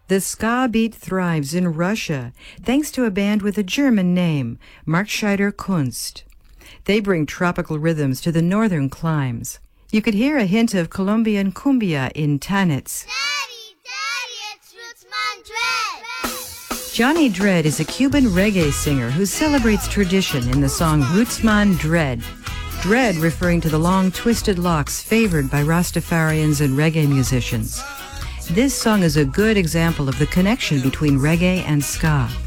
The ska beat thrives in Russia thanks to a band with a German name, Markscheider Kunst. They bring tropical rhythms to the northern climes. You could hear a hint of Colombian cumbia in Tanitz. Daddy, it's Rootsman Dread! Johnny Dread is a Cuban reggae singer who celebrates tradition in the song Rootsman Dread. Dread referring to the long twisted locks favored by Rastafarians and reggae musicians. This song is a good example of the connection between reggae and ska.